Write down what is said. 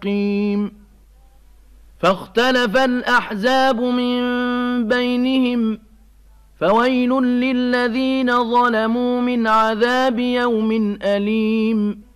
مستقيم فاختلف الأحزاب من بينهم فويل للذين ظلموا من عذاب يوم أليم